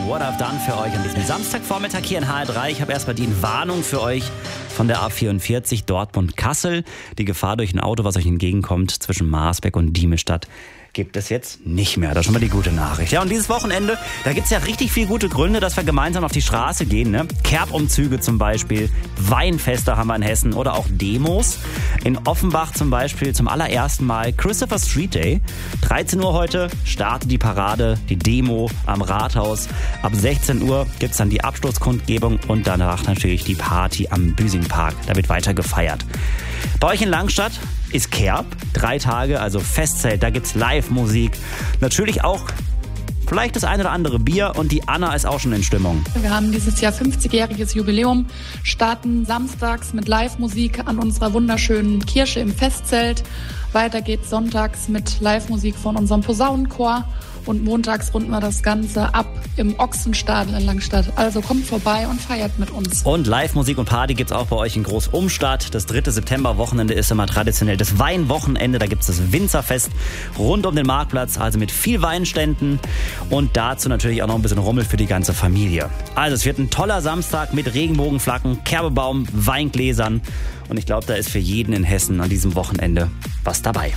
What I've Done für euch an diesem Samstagvormittag hier in HR3. Ich habe erstmal die Warnung für euch von der A44 Dortmund-Kassel. Die Gefahr durch ein Auto, was euch entgegenkommt zwischen Marsberg und Diemestadt, gibt es jetzt nicht mehr. Das ist schon mal die gute Nachricht. Ja, und dieses Wochenende, da gibt es ja richtig viele gute Gründe, dass wir gemeinsam auf die Straße gehen. Ne? Kerbumzüge zum Beispiel, Weinfeste haben wir in Hessen oder auch Demos. In Offenbach zum Beispiel zum allerersten Mal Christopher Street Day. 13 Uhr heute startet die Parade, die Demo am Rathaus. Ab 16 Uhr gibt es dann die Abschlusskundgebung und danach natürlich die Party am Büsingpark. Da wird weiter gefeiert. Bei euch in Langstadt ist Kerb, 3 Tage, also Festzelt, da gibt's Live-Musik. Natürlich auch vielleicht das ein oder andere Bier und die Anna ist auch schon in Stimmung. Wir haben dieses Jahr 50-jähriges Jubiläum, starten samstags mit Live-Musik an unserer wunderschönen Kirche im Festzelt. Weiter geht's sonntags mit Live-Musik von unserem Posaunenchor und montags runden wir das Ganze ab im Ochsenstadel in Langstadt. Also kommt vorbei und feiert mit uns. Und Live-Musik und Party gibt's auch bei euch in Groß-Umstadt. Das 3. September-Wochenende ist immer traditionell das Weinwochenende. Da gibt's das Winzerfest rund um den Marktplatz, also mit viel Weinständen und dazu natürlich auch noch ein bisschen Rummel für die ganze Familie. Also es wird ein toller Samstag mit Regenbogenflaggen, Kerbebaum, Weingläsern und ich glaube, da ist für jeden in Hessen an diesem Wochenende was dabei.